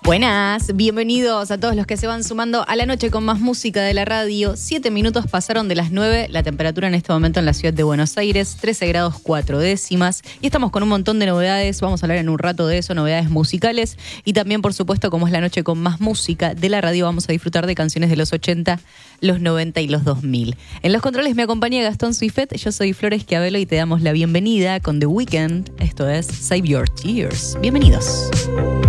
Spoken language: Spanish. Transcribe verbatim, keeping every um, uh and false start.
Buenas, bienvenidos a todos los que se van sumando a la noche con más música de la radio. Siete minutos pasaron de las nueve, la temperatura en este momento en la ciudad de Buenos Aires, trece grados cuatro décimas. Y estamos con un montón de novedades, vamos a hablar en un rato de eso, novedades musicales. Y también, por supuesto, como es la noche con más música de la radio, vamos a disfrutar de canciones de los ochenta, los noventa y los dos mil. En los controles me acompaña Gastón Suifet, yo soy Flores Schiavello y te damos la bienvenida con The Weeknd. Esto es Save Your Tears. Bienvenidos.